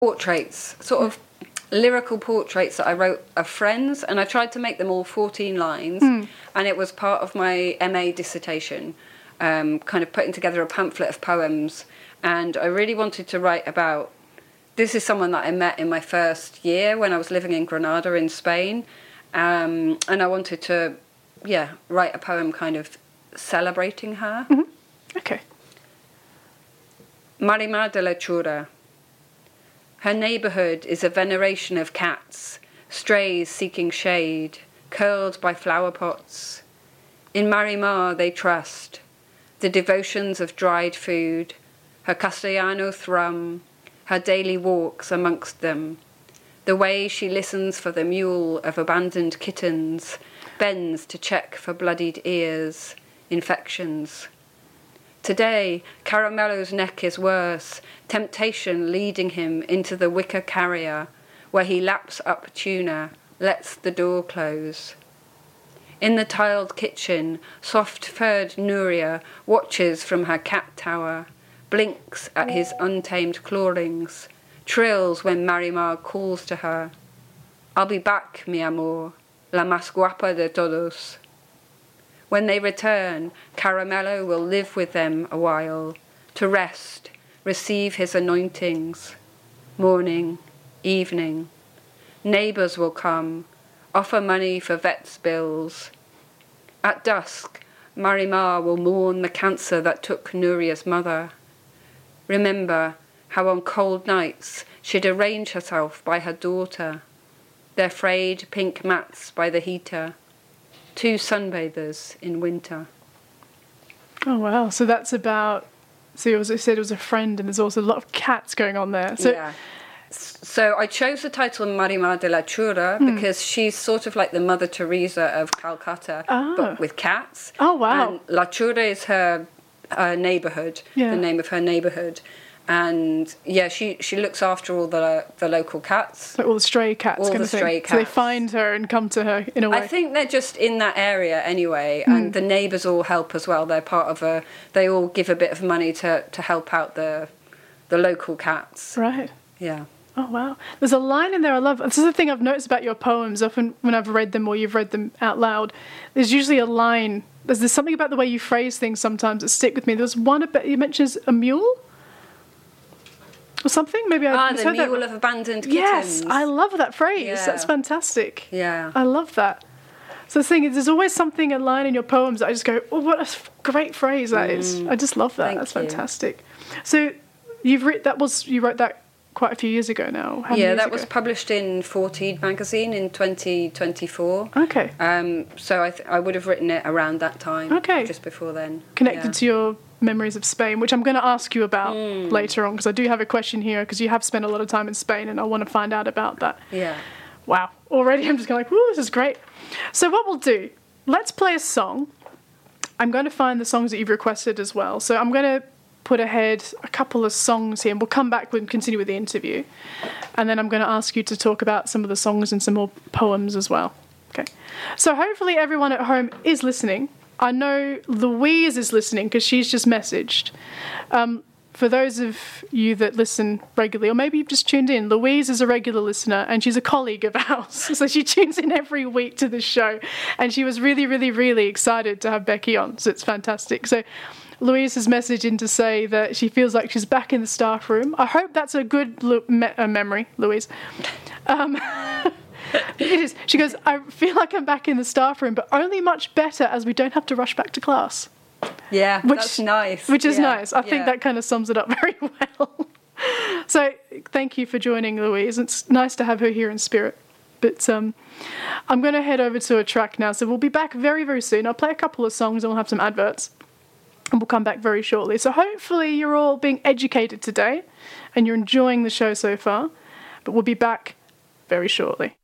portraits, sort of lyrical portraits that I wrote of friends, and I tried to make them all 14 lines, and it was part of my MA dissertation, kind of putting together a pamphlet of poems, and I really wanted to write about, this is someone that I met in my first year when I was living in Granada in Spain, and I wanted to, write a poem kind of celebrating her. Okay. Marimar de la Chura. Her neighbourhood is a veneration of cats, strays seeking shade, curled by flower pots. In Marimar they trust the devotions of dried food, her Castellano thrum, her daily walks amongst them, the way she listens for the mewl of abandoned kittens, bends to check for bloodied ears, infections. Today, Caramello's neck is worse, temptation leading him into the wicker carrier, where he laps up tuna, lets the door close. In the tiled kitchen, soft-furred Nuria watches from her cat tower, blinks at his untamed clawings, trills when Marimar calls to her. I'll be back, mi amor, la más guapa de todos. When they return, Caramello will live with them a while, to rest, receive his anointings. Morning, evening. Neighbours will come, offer money for vet's bills. At dusk, Marimar will mourn the cancer that took Nuria's mother. Remember how on cold nights she'd arrange herself by her daughter, their frayed pink mats by the heater. 2 sunbathers in winter. Oh, wow. So that's about... So you said it was a friend, and there's also a lot of cats going on there. So, yeah. So I chose the title Marimar de la Chura because she's sort of like the Mother Teresa of Calcutta, but with cats. Oh, wow. And La Chura is her neighbourhood, the name of her neighbourhood. And she looks after all the local cats. Like all the stray cats. All kind the of thing. stray cats. So they find her and come to her in a way. I think they're just in that area anyway, and the neighbours all help as well. They're part of they all give a bit of money to help out the local cats. Right. Yeah. Oh, wow. There's a line in there I love. This is the thing I've noticed about your poems. Often when I've read them or you've read them out loud, there's usually a line. There's something about the way you phrase things sometimes that stick with me. There was one about, you mentioned a mule? Or something? Maybe I the mule of abandoned kittens. Yes, I love that phrase. Yeah. That's fantastic. Yeah. I love that. So the thing is, there's always something, a line in your poems that I just go, oh, what a great phrase that is. I just love that. That's fantastic. So you wrote that quite a few years ago now. How many years ago? Was published in 14 magazine in 2024. Okay. So I would have written it around that time. Okay. Just before then. Connected to your memories of Spain, which I'm going to ask you about later on, because I do have a question here, because you have spent a lot of time in Spain and I want to find out about that. Yeah. Wow. Already I'm just going like, whoo, this is great. So what we'll do, let's play a song. I'm going to find the songs that you've requested as well. So I'm going to put ahead a couple of songs here and we'll come back and continue with the interview. And then I'm going to ask you to talk about some of the songs and some more poems as well. Okay. So hopefully everyone at home is listening. I know Louise is listening because she's just messaged. For those of you that listen regularly, or maybe you've just tuned in, Louise is a regular listener and she's a colleague of ours. So she tunes in every week to this show. And she was really, really, really excited to have Becky on. So it's fantastic. So Louise has messaged in to say that she feels like she's back in the staff room. I hope that's a good memory, Louise. It is. She goes, I feel like I'm back in the staff room, but only much better as we don't have to rush back to class. Yeah, that's nice. Which is nice. I think that kind of sums it up very well. So thank you for joining, Louise. It's nice to have her here in spirit. But I'm going to head over to a track now. So we'll be back very, very soon. I'll play a couple of songs and we'll have some adverts. And we'll come back very shortly. So hopefully you're all being educated today and you're enjoying the show so far. But we'll be back very shortly.